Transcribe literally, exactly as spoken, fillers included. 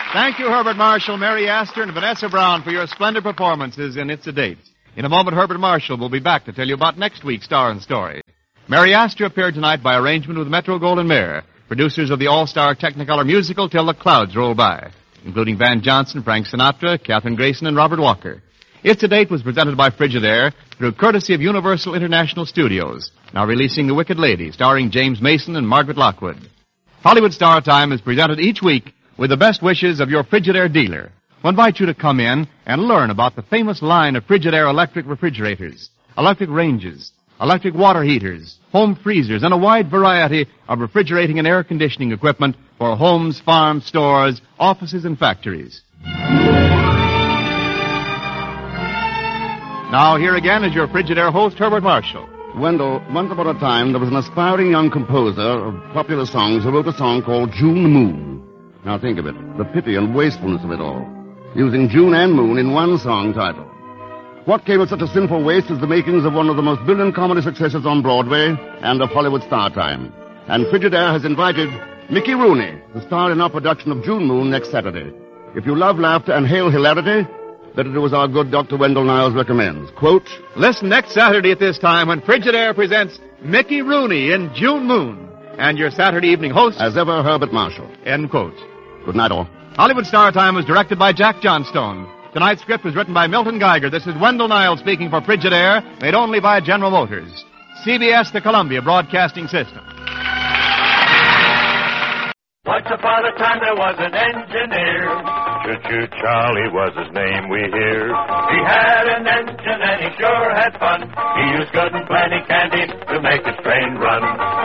Thank you, Herbert Marshall, Mary Astor, and Vanessa Brown for your splendid performances in It's a Date. In a moment, Herbert Marshall will be back to tell you about next week's Star and Story. Mary Astor appeared tonight by arrangement with Metro-Goldwyn-Mayer, producers of the all-star Technicolor musical Till the Clouds Roll By, including Van Johnson, Frank Sinatra, Katherine Grayson, and Robert Walker. It's a Date was presented by Frigidaire through courtesy of Universal International Studios, now releasing The Wicked Lady, starring James Mason and Margaret Lockwood. Hollywood Star Time is presented each week with the best wishes of your Frigidaire dealer. We invite you to come in and learn about the famous line of Frigidaire electric refrigerators, electric ranges, electric water heaters, home freezers, and a wide variety of refrigerating and air conditioning equipment for homes, farms, stores, offices, and factories. Now, here again is your Frigidaire host, Herbert Marshall. Wendell, once upon a time, there was an aspiring young composer of popular songs who wrote a song called June Moon. Now think of it, the pity and wastefulness of it all. Using June and Moon in one song title. What came of such a sinful waste is the makings of one of the most brilliant comedy successes on Broadway and of Hollywood Star Time. And Frigidaire has invited Mickey Rooney to star in our production of June Moon next Saturday. If you love laughter and hail hilarity, better do as our good Doctor Wendell Niles recommends. Quote, listen next Saturday at this time when Frigidaire presents Mickey Rooney in June Moon. And your Saturday evening host, as ever, Herbert Marshall. End quote. Good night, all. Hollywood Star Time was directed by Jack Johnstone. Tonight's script was written by Milton Geiger. This is Wendell Niles speaking for Frigidaire, made only by General Motors. C B S, the Columbia Broadcasting System. Once upon a time there was an engineer. Choo-choo Charlie was his name, we hear. He had an engine and he sure had fun. He used good and plenty candy to make his train run.